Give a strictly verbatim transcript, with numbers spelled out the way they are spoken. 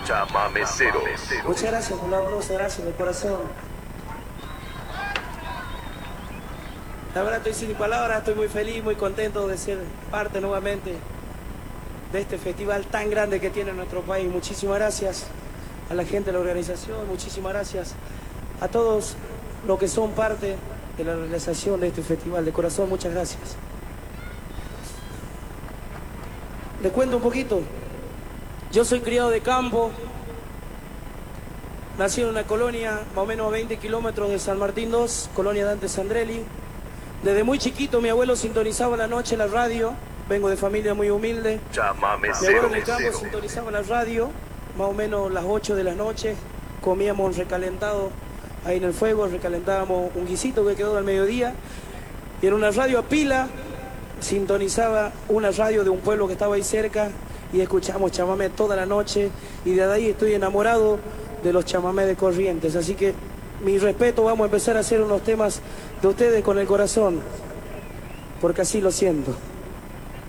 Chamameceros. Muchas gracias por la aplauso, gracias de corazón. La verdad estoy sin palabras, estoy muy feliz, muy contento de ser parte nuevamente de este festival tan grande que tiene nuestro país. Muchísimas gracias a la gente de la organización, muchísimas gracias a todos los que son parte de la realización de este festival. De corazón, muchas gracias. Les cuento un poquito. Yo soy criado de campo, nací en una colonia más o menos a veinte kilómetros de San Martín dos, colonia Dante Sandrelli. Desde muy chiquito mi abuelo sintonizaba la noche la radio, vengo de familia muy humilde. Mi abuelo en el campo sintonizaba la radio, más o menos las ocho de la noche, comíamos recalentado ahí en el fuego, recalentábamos un guisito que quedó al mediodía, y en una radio a pila sintonizaba una radio de un pueblo que estaba ahí cerca, y escuchamos chamamé toda la noche, y desde ahí estoy enamorado de los chamamés de Corrientes. Así que mi respeto, vamos a empezar a hacer unos temas de ustedes con el corazón, porque así lo siento.